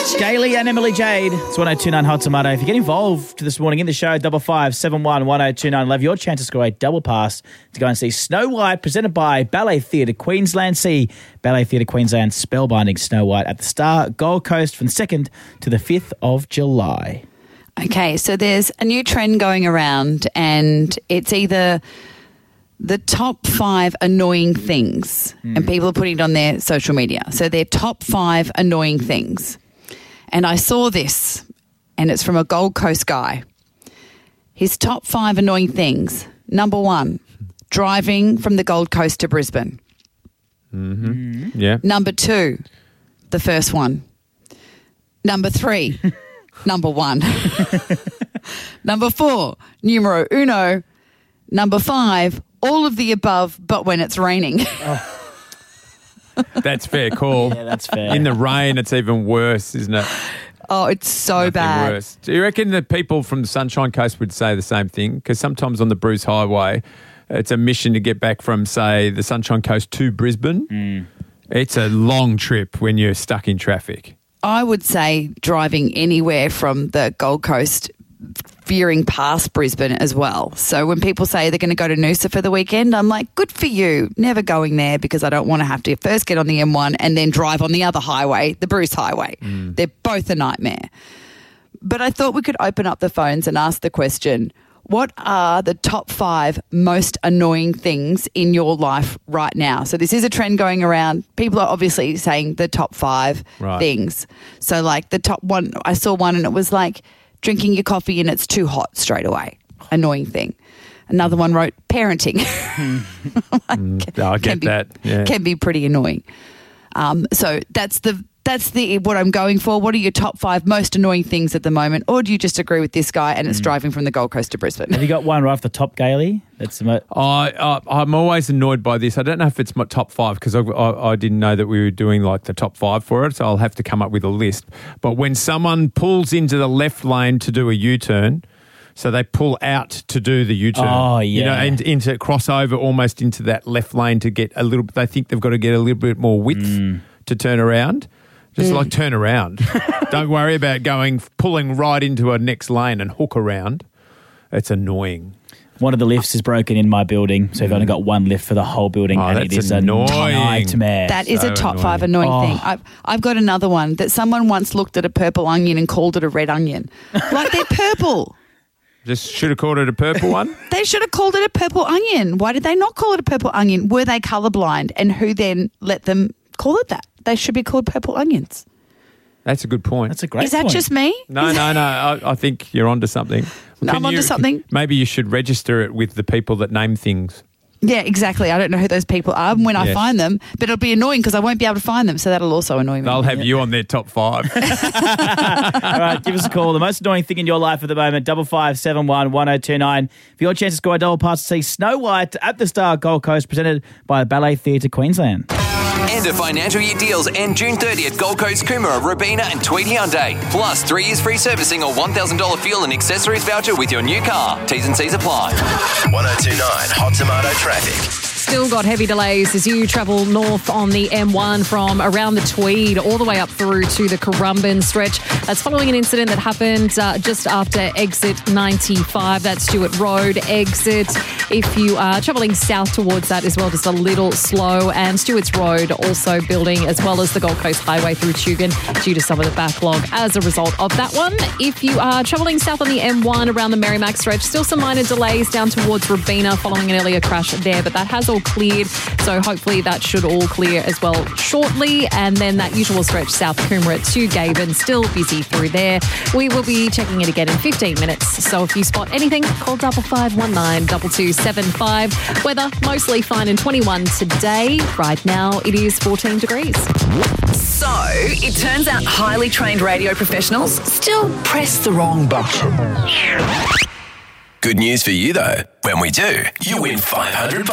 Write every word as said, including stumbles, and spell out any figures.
Gailey and Emily Jade. It's one oh two nine Hot Tomato. If you get involved this morning in the show, double five seven one one oh two nine. Love your chance to score a double pass to go and see Snow White, presented by Ballet Theatre Queensland. See Ballet Theatre Queensland spellbinding Snow White at the Star Gold Coast from the second to the fifth of July. Okay, so there's a new trend going around, and it's either the top five annoying things, mm. and people are putting it on their social media. So their top five annoying things. And I saw this, and it's from a Gold Coast guy. His top five annoying things. Number one, driving from the Gold Coast to Brisbane. Mm-hmm. Mm-hmm. Yeah. Number two, the first one. Number three, number one. Number four, numero uno. Number five, all of the above, but when it's raining. Oh. That's fair call. Yeah, that's fair. In the rain, it's even worse, isn't it? Oh, it's so Nothing bad. Worse. Do you reckon that people from the Sunshine Coast would say the same thing? Because sometimes on the Bruce Highway, it's a mission to get back from, say, the Sunshine Coast to Brisbane. Mm. It's a long trip when you're stuck in traffic. I would say driving anywhere from the Gold Coast, veering past Brisbane as well. So when people say they're going to go to Noosa for the weekend, I'm like, good for you. Never going there, because I don't want to have to first get on the M one and then drive on the other highway, the Bruce Highway. Mm. They're both a nightmare. But I thought we could open up the phones and ask the question, what are the top five most annoying things in your life right now? So this is a trend going around. People are obviously saying the top five right. things. So like the top one, I saw one and it was like, drinking your coffee and it's too hot straight away. Annoying thing. Another one wrote parenting. like, mm, I get can be, that. Yeah. Can be pretty annoying. Um, so that's the that's the what I'm going for. What are your top five most annoying things at the moment? Or do you just agree with this guy and it's mm. driving from the Gold Coast to Brisbane? Have you got one right off the top, Gailey? That's mo- I, I, I'm always annoyed by this. I don't know if it's my top five because I, I, I didn't know that we were doing like the top five for it, so I'll have to come up with a list. But when someone pulls into the left lane to do a U-turn, so they pull out to do the U-turn. Oh, yeah. You know, and into crossover almost into that left lane to get a little bit, they think they've got to get a little bit more width mm. to turn around. Just mm. like turn around. Don't worry about going, pulling right into a next lane and hook around. It's annoying. One of the lifts is broken in my building, so we've only got one lift for the whole building, oh, and it is annoying. a nightmare. That is so a top annoying. five annoying oh. thing. I've, I've got another one that someone once looked at a purple onion and called it a red onion. Like, they're purple. Just should have called it a purple one? They should have called it a purple onion. Why did they not call it a purple onion? Were they colourblind? And who then let them call it that? They should be called purple onions. That's a good point. That's a great Is that point. just me? No, Is no, no. I, I think you're onto something. No, I'm onto you, something. Maybe you should register it with the people that name things. Yeah, exactly. I don't know who those people are when I Yes. find them, but it'll be annoying because I won't be able to find them, so that'll also annoy me. They'll have you on their top five. All right, give us a call. The most annoying thing in your life at the moment, double five seven one one oh two nine. For your chance to score a double pass to see Snow White at the Star Gold Coast, presented by Ballet Theatre Queensland. End of financial year deals and June thirtieth, Gold Coast, Coomera, Robina and Tweedy Hyundai. Plus three years free servicing or one thousand dollars fuel and accessories voucher with your new car. T's and C's apply. one oh two nine Hot Tomato Traffic. Still got heavy delays as you travel north on the M one from around the Tweed all the way up through to the Currumbin stretch. That's following an incident that happened uh, just after exit ninety-five. That's Stewart Road exit. If you are travelling south towards that as well, just a little slow. And Stewart's Road also building, as well as the Gold Coast Highway through Tugun due to some of the backlog as a result of that one. If you are travelling south on the M one around the Merrimack stretch, still some minor delays down towards Robina following an earlier crash there, but that has all cleared, so hopefully that should all clear as well shortly. And then that usual stretch south Coomera to Gavin, still busy through there. We will be checking it again in fifteen minutes, so if you spot anything, call double five one nine double two seven five. Weather mostly fine and twenty-one today. Right now it is fourteen degrees. So, it turns out highly trained radio professionals still press the wrong button. Good news for you though. When we do, you win five hundred